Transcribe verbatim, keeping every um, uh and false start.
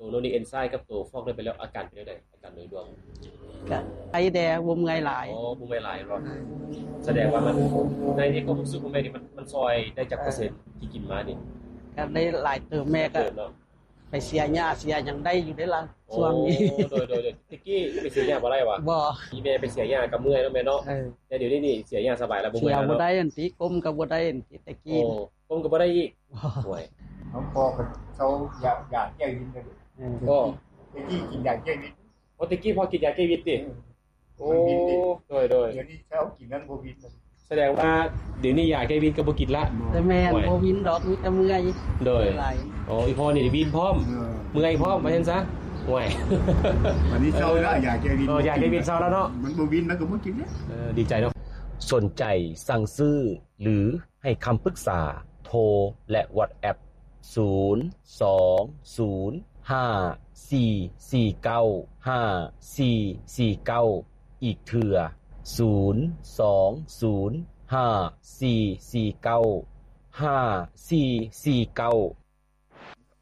โนนีเอนไซม์กับตัวฟอกได้ไปแล้วอาการเป็นจังได๋อาการโดยรวมก็ไอแดงบ่เมื่อยหลายอ๋อบ่เมื่อยหลายเนาะแสดงว่ามันในที่ความรู้สึกของแม่นี่มันมันซอยได้จากเปอร์เซ็นต์ที่กินมานี่ก็ได้หลายเติมแม่ก็ไปเสียหญ้าเสียหยังได้อยู่ได้ล่ะช่วงนี้โดยๆๆตะกี้ไปเสียหญ้าบ่ได้วะบ่อีแม่ไปเสียหญ้าก็เมื่อยเนาะแม่เนาะแต่เดี๋ยวนี้นี่เสียหญ้าสบายแล้วบ่เมื่อยแล้วเนาะเสียบ่ได้อันติกลมก็บ่ได้อันติตะกี้โอ้กลมก็บ่ได้อีกโอ้ยเขาพอก็เขาอยากอยากแก้วินกันก็ตะกี้กินยาแก้วินโอ้ตะกี้พอกินยาแก้วินติโอ้โดยๆเดี๋ยวนี้เขากินนั้นบ่วินแสดงว่าเดี๋ยวนี้ยาแก้วินก็บ่กินละแต่แม่นบ่วินดอกมีแต่เมื่อยโดยอ๋ออีพ่อนี่วินพร้อมเมื่อยพร้อมว่าซั่นซะโอ้ยวันนี้เช้าแล้วยาแก้วินเออยาแก้วินเช้าแล้วเนาะมันบ่วินแล้วก็บ่กินเนี่ยเออดีใจเนาะสนใจสั่งซื้อหรือให้คำปรึกษาโทรและ WhatsApp ศูนย์ สอง ศูนย์ ห้า สี่ สี่ เก้า ห้า สี่ สี่ เก้าอีกเทื่อศูนย์ สอง ศูนย์ ห้า สี่ สี่ เก้า ห้า สี่ สี่ เก้า